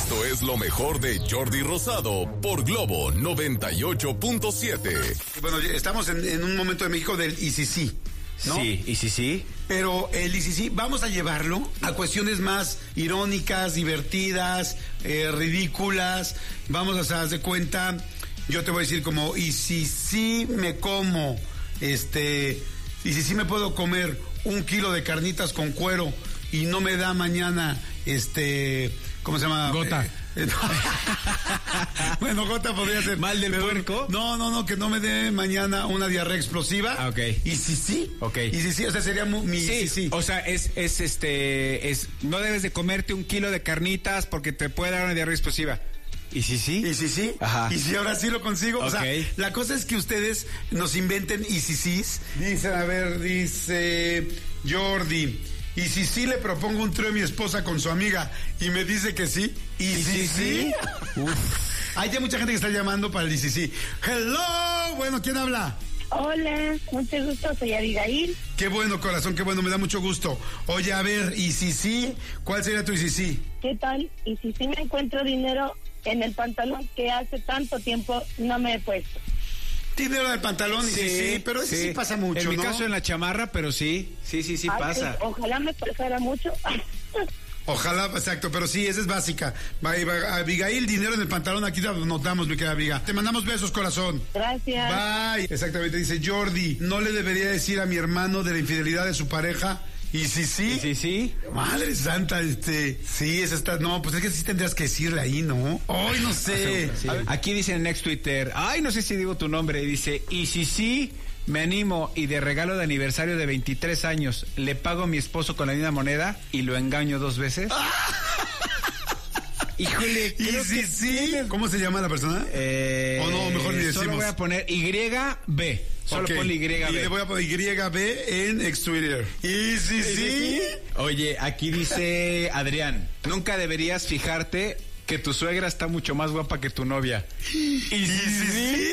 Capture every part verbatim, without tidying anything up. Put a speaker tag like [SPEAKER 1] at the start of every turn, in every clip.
[SPEAKER 1] Esto es lo mejor de Jordi Rosado por Globo noventa y ocho punto siete.
[SPEAKER 2] Bueno, estamos en, en un momento de México del I C C, ¿no?
[SPEAKER 3] Sí, y sí, sí.
[SPEAKER 2] Pero el I C C vamos a llevarlo a cuestiones más irónicas, divertidas, eh, ridículas. Vamos a hacer de cuenta, yo te voy a decir como, y si sí me como, este, y si sí me puedo comer un kilo de carnitas con cuero y no me da mañana, este, ¿cómo se llama?
[SPEAKER 3] Gota.
[SPEAKER 2] Eh, bueno, gota podría ser.
[SPEAKER 3] ¿Mal del
[SPEAKER 2] pero,
[SPEAKER 3] puerco?
[SPEAKER 2] No, no, no, que no me dé mañana una diarrea explosiva.
[SPEAKER 3] Ah, ok.
[SPEAKER 2] Y si sí.
[SPEAKER 3] Ok.
[SPEAKER 2] Y si sí, o sea, sería mu- mi...
[SPEAKER 3] Sí,
[SPEAKER 2] Sí, sí.
[SPEAKER 3] o sea, es, es este, es, no debes de comerte un kilo de carnitas porque te puede dar una diarrea explosiva. ¿Y si sí?
[SPEAKER 2] Y si sí,
[SPEAKER 3] Ajá.
[SPEAKER 2] y si ahora sí lo consigo. O
[SPEAKER 3] Ok.
[SPEAKER 2] sea, la cosa es que ustedes nos inventen y si sí. Dice, a ver, dice Jordi. Y si sí le propongo un trío a mi esposa con su amiga y me dice que sí. Y,
[SPEAKER 3] ¿Y
[SPEAKER 2] si
[SPEAKER 3] si
[SPEAKER 2] sí.
[SPEAKER 3] Uf.
[SPEAKER 2] Hay ya mucha gente que está llamando para el y si sí. Hello, bueno, ¿quién habla?
[SPEAKER 4] Hola, mucho gusto, soy Abigail.
[SPEAKER 2] Qué bueno, corazón, qué bueno, me da mucho gusto. Oye, a ver, y si sí, ¿cuál sería tu y si sí?
[SPEAKER 4] ¿Qué tal? Y si sí me encuentro dinero en el pantalón que hace tanto tiempo no me he puesto.
[SPEAKER 2] Dinero del pantalón, y sí, sí, pero eso sí, pasa mucho,
[SPEAKER 3] En mi
[SPEAKER 2] ¿no?
[SPEAKER 3] caso en la chamarra, pero sí, sí, sí, sí
[SPEAKER 4] Ay,
[SPEAKER 3] pasa.
[SPEAKER 4] pues, ojalá me pasara mucho.
[SPEAKER 2] Ojalá, exacto, pero sí, esa es básica. Bye, bye, Abigail, dinero en el pantalón, aquí te notamos, mi querida Abiga. Te mandamos besos, corazón.
[SPEAKER 4] Gracias.
[SPEAKER 2] Bye. Exactamente, dice Jordi, no le debería decir a mi hermano de la infidelidad de su pareja. Y si sí,
[SPEAKER 3] ¿Y si sí?
[SPEAKER 2] Madre santa, este, sí, esa está, no, pues es que sí tendrías que decirle ahí, ¿no? Hoy no sé.
[SPEAKER 3] Sí.
[SPEAKER 2] A ver,
[SPEAKER 3] Aquí dice en Next Twitter, ay, no sé si digo tu nombre, dice, y si sí, me animo y de regalo de aniversario de veintitrés años, le pago a mi esposo con la misma moneda y lo engaño dos veces. Híjole,
[SPEAKER 2] y
[SPEAKER 3] creo
[SPEAKER 2] si
[SPEAKER 3] que
[SPEAKER 2] sí,
[SPEAKER 3] tiene-
[SPEAKER 2] ¿cómo se llama la persona?
[SPEAKER 3] Eh,
[SPEAKER 2] O no, mejor ni decimos.
[SPEAKER 3] Solo voy a poner Y B. Solo
[SPEAKER 2] Ok.
[SPEAKER 3] ponle Y B.
[SPEAKER 2] Y le voy a poner Y B en ex Twitter. Y si sí.
[SPEAKER 3] Oye, aquí dice Adrián, nunca deberías fijarte que tu suegra está mucho más guapa que tu novia.
[SPEAKER 2] Y si sí.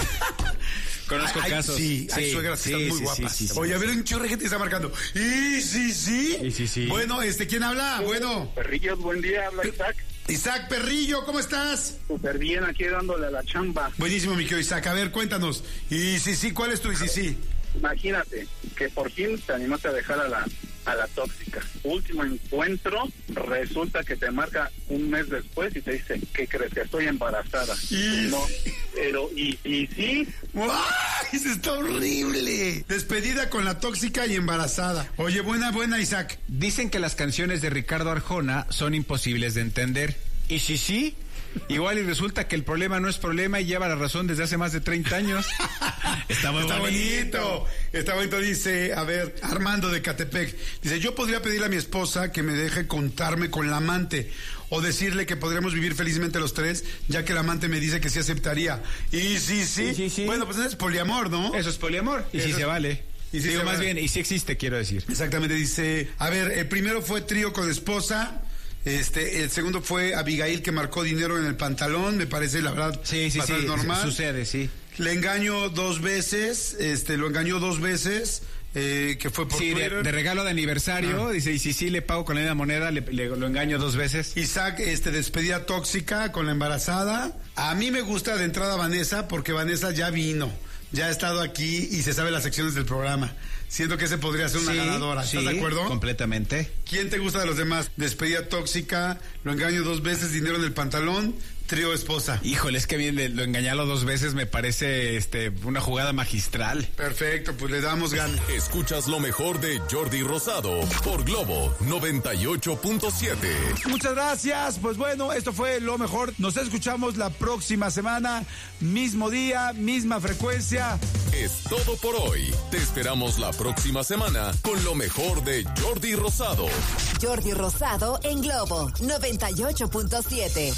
[SPEAKER 3] Conozco
[SPEAKER 2] Ay,
[SPEAKER 3] casos.
[SPEAKER 2] Sí, hay suegras que
[SPEAKER 3] sí,
[SPEAKER 2] están muy
[SPEAKER 3] sí,
[SPEAKER 2] guapas.
[SPEAKER 3] sí, sí, sí.
[SPEAKER 2] Oye, a ver, un chorro de gente está marcando. Y sí, sí.
[SPEAKER 3] Y sí, sí.
[SPEAKER 2] Bueno, este, ¿quién habla? Bueno.
[SPEAKER 5] Perrillos, buen día, habla Isaac.
[SPEAKER 2] Isaac Perrillo, ¿cómo estás?
[SPEAKER 5] Súper bien, aquí dándole a la chamba.
[SPEAKER 2] Buenísimo, mi querido Isaac. A ver, cuéntanos. Y sí, sí, ¿cuál es tu y sí, sí?
[SPEAKER 5] Imagínate que por fin te animaste a dejar a la a la tóxica. Último encuentro, resulta que te marca un mes después y te dice, ¿qué crees? Que estoy embarazada.
[SPEAKER 2] Y-
[SPEAKER 5] No, pero, y, y sí,
[SPEAKER 2] ¡Ay! Eso está horrible. Despedida con la tóxica y embarazada. Oye, buena, buena, Isaac.
[SPEAKER 3] Dicen que las canciones de Ricardo Arjona son imposibles de entender. Y si sí, igual y resulta que el problema no es problema y lleva la razón desde hace más de treinta años. Está muy
[SPEAKER 2] Está
[SPEAKER 3] bonito.
[SPEAKER 2] bonito. Está bonito, dice, a ver, Armando de Catepec. Dice, yo podría pedirle a mi esposa que me deje contarme con la amante o decirle que podríamos vivir felizmente los tres, ya que el amante me dice que sí aceptaría. Y sí, sí.
[SPEAKER 3] Y sí, sí.
[SPEAKER 2] Bueno, pues es poliamor, ¿no?
[SPEAKER 3] Eso es poliamor. Y
[SPEAKER 2] Eso
[SPEAKER 3] si
[SPEAKER 2] es-
[SPEAKER 3] se vale.
[SPEAKER 2] y sí
[SPEAKER 3] Digo,
[SPEAKER 2] se
[SPEAKER 3] más
[SPEAKER 2] vale.
[SPEAKER 3] bien, y si existe, quiero decir.
[SPEAKER 2] Exactamente, dice, a ver, el primero fue trío con esposa. Este, el segundo fue Abigail que marcó dinero en el pantalón, me parece la verdad
[SPEAKER 3] Sí, sí, sí.
[SPEAKER 2] bastante normal.
[SPEAKER 3] Sucede, sí.
[SPEAKER 2] Le engañó dos veces, este, lo engañó dos veces, eh, que fue por
[SPEAKER 3] Sí, de,
[SPEAKER 2] Twitter.
[SPEAKER 3] de regalo de aniversario,
[SPEAKER 2] Ah.
[SPEAKER 3] dice, y si sí le pago con la misma moneda, le, le- lo engaño dos veces.
[SPEAKER 2] Isaac, este, despedida tóxica con la embarazada. A mí me gusta de entrada Vanessa, porque Vanessa ya vino, ya ha estado aquí y se sabe las secciones del programa. Siento que ese podría ser una
[SPEAKER 3] Sí,
[SPEAKER 2] ganadora. ¿Estás
[SPEAKER 3] sí,
[SPEAKER 2] de acuerdo?
[SPEAKER 3] Completamente.
[SPEAKER 2] ¿Quién te gusta de los demás? Despedida tóxica, lo engaño dos veces, dinero en el pantalón, trío esposa.
[SPEAKER 3] Híjole, es que bien, de- lo engañarlo dos veces me parece este una jugada magistral.
[SPEAKER 2] Perfecto, pues le damos ganas.
[SPEAKER 1] Escuchas lo mejor de Jordi Rosado por Globo noventa y ocho punto siete.
[SPEAKER 2] Muchas gracias. Pues bueno, esto fue lo mejor. Nos escuchamos la próxima semana, mismo día, misma frecuencia.
[SPEAKER 1] Es todo por hoy. Te esperamos la próxima semana con lo mejor de Jordi Rosado.
[SPEAKER 6] Jordi Rosado en Globo noventa y ocho punto siete.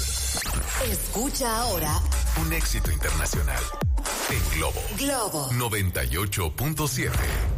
[SPEAKER 6] Escucha ahora
[SPEAKER 1] Un éxito internacional en Globo
[SPEAKER 6] Globo.
[SPEAKER 1] noventa y ocho punto siete.